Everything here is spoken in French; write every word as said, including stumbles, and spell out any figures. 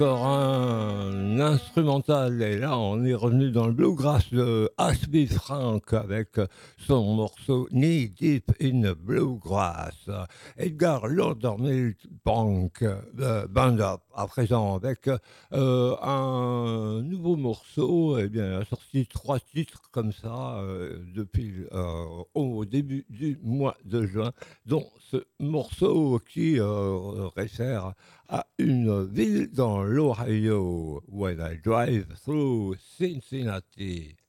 Encore un instrumental et là on est revenu dans le bluegrass de Ashby Frank avec son morceau Knee Deep in Bluegrass. Edgar Milbank de Band Up à présent avec euh, un nouveau morceau. Eh bien, il a sorti trois titres comme ça euh, depuis euh, au début du mois de juin, dont ce morceau qui euh, réfère à une ville dans l'Ohio. When I drive through Cincinnati.